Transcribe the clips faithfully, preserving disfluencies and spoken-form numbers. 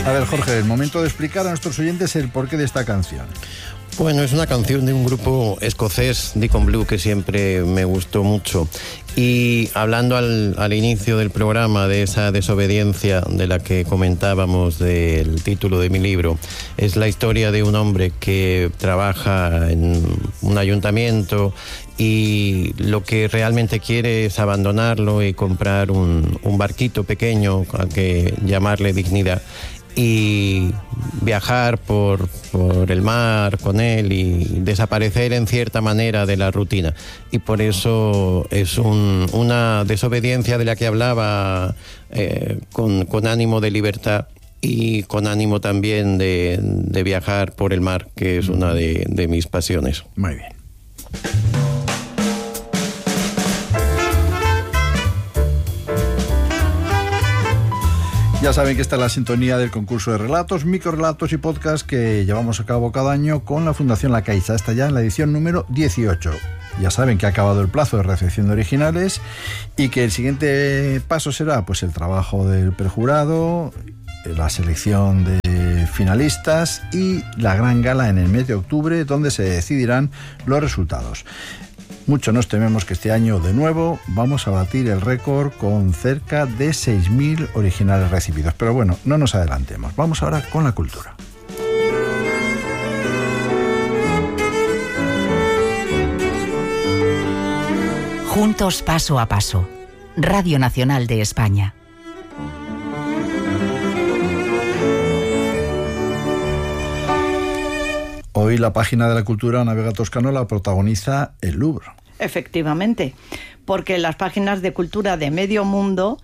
A ver, Jorge, el momento de explicar a nuestros oyentes el porqué de esta canción. Bueno, es una canción de un grupo escocés, Deacon Blue, que siempre me gustó mucho. Y hablando al, al inicio del programa de esa desobediencia de la que comentábamos del título de mi libro, es la historia de un hombre que trabaja en un ayuntamiento y lo que realmente quiere es abandonarlo y comprar un, un barquito pequeño al que llamarle Dignidad, y viajar por, por el mar con él y desaparecer en cierta manera de la rutina. Y por eso es un, una desobediencia de la que hablaba eh, con, con ánimo de libertad y con ánimo también de, de viajar por el mar, que es una de, de mis pasiones. Muy bien. Ya saben que esta es la sintonía del concurso de relatos, microrelatos y podcast que llevamos a cabo cada año con la Fundación La Caixa. Está ya en la edición número dieciocho. Ya saben que ha acabado el plazo de recepción de originales y que el siguiente paso será pues el trabajo del prejurado, la selección de finalistas y la gran gala en el mes de octubre, donde se decidirán los resultados. Mucho nos tememos que este año, de nuevo, vamos a batir el récord con cerca de seis mil originales recibidos. Pero bueno, no nos adelantemos. Vamos ahora con la cultura. Juntos paso a paso. Radio Nacional de España. Hoy la página de la cultura Navega Toscano la protagoniza el Louvre. Efectivamente, porque las páginas de cultura de medio mundo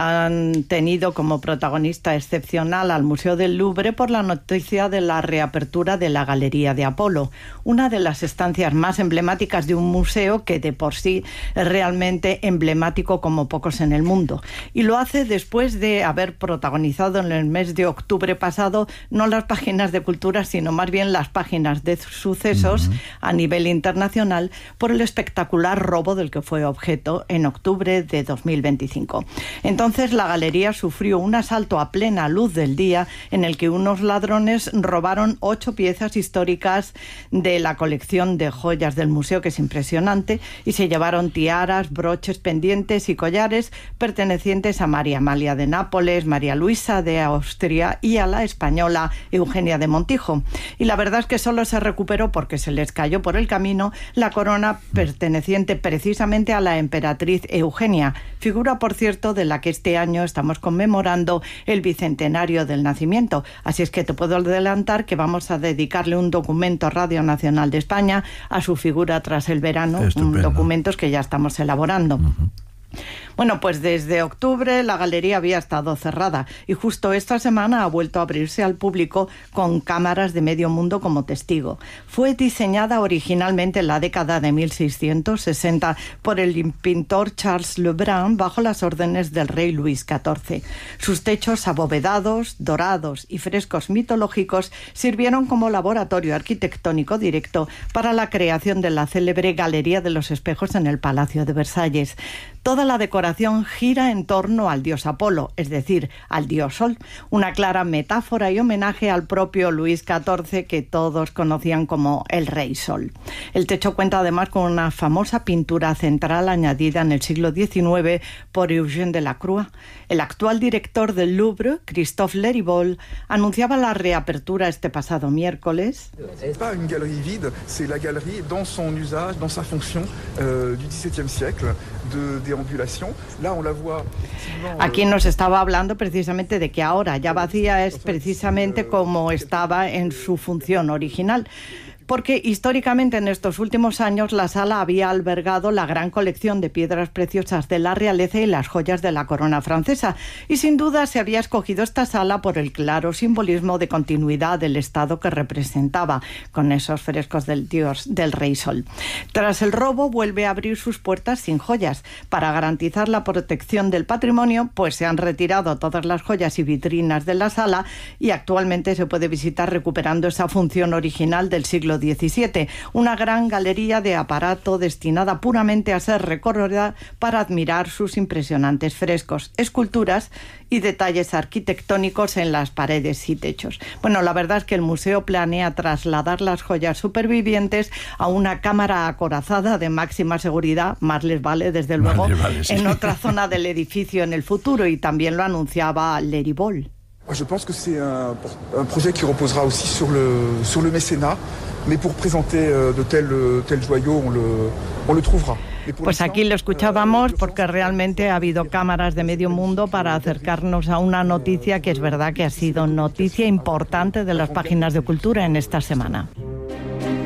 han tenido como protagonista excepcional al Museo del Louvre por la noticia de la reapertura de la Galería de Apolo, una de las estancias más emblemáticas de un museo que de por sí es realmente emblemático como pocos en el mundo. Y lo hace después de haber protagonizado en el mes de octubre pasado no las páginas de cultura, sino más bien las páginas de sucesos uh-huh. a nivel internacional por el espectacular robo del que fue objeto en octubre de dos mil veinticinco. Entonces, Entonces la galería sufrió un asalto a plena luz del día en el que unos ladrones robaron ocho piezas históricas de la colección de joyas del museo, que es impresionante, y se llevaron tiaras, broches, pendientes y collares pertenecientes a María Amalia de Nápoles, María Luisa de Austria y a la española Eugenia de Montijo. Y la verdad es que solo se recuperó porque se les cayó por el camino la corona perteneciente precisamente a la emperatriz Eugenia, figura, por cierto, de la que este año estamos conmemorando el bicentenario del nacimiento. Así es que te puedo adelantar que vamos a dedicarle un documento a Radio Nacional de España a su figura tras el verano, un documentos que ya estamos elaborando. Uh-huh. Bueno, pues desde octubre la galería había estado cerrada y justo esta semana ha vuelto a abrirse al público con cámaras de medio mundo como testigo. Fue diseñada originalmente en la década de mil seiscientos sesenta por el pintor Charles Lebrun bajo las órdenes del rey Luis catorce. Sus techos abovedados, dorados y frescos mitológicos sirvieron como laboratorio arquitectónico directo para la creación de la célebre Galería de los Espejos en el Palacio de Versalles. Toda la decoración gira en torno al dios Apolo, es decir, al dios Sol, una clara metáfora y homenaje al propio Luis catorce, que todos conocían como el Rey Sol. El techo cuenta además con una famosa pintura central añadida en el siglo diecinueve por Eugène Delacroix. El actual director del Louvre, Christophe Leribold, anunciaba la reapertura este pasado miércoles. C'est pas une galerie vide, c'est la galerie dans son usage, dans sa fonction euh, du dix-septième siècle de déambulation. Là on la voit. Aquí nos estaba hablando precisamente de que ahora ya vacía es precisamente como estaba en su función original. Porque históricamente en estos últimos años la sala había albergado la gran colección de piedras preciosas de la realeza y las joyas de la corona francesa, y sin duda se había escogido esta sala por el claro simbolismo de continuidad del estado que representaba, con esos frescos del dios del Rey Sol. Tras el robo vuelve a abrir sus puertas sin joyas. Para garantizar la protección del patrimonio, pues se han retirado todas las joyas y vitrinas de la sala y actualmente se puede visitar recuperando esa función original del siglo diecisiete, una gran galería de aparato destinada puramente a ser recorrida para admirar sus impresionantes frescos, esculturas y detalles arquitectónicos en las paredes y techos. Bueno, la verdad es que el museo planea trasladar las joyas supervivientes a una cámara acorazada de máxima seguridad, más les vale desde luego, vale, vale, sí. en otra zona del edificio en el futuro, y también lo anunciaba Larry Ball. Je pense que c'est un, un projet qui reposera aussi sur le, sur le mécénat, mais pour présenter de tels tel joyaux, on le, on le trouvera. Pues aquí lo escuchábamos porque realmente ha habido cámaras de medio mundo para acercarnos a una noticia que es verdad que ha sido noticia importante de las páginas de cultura en esta semana.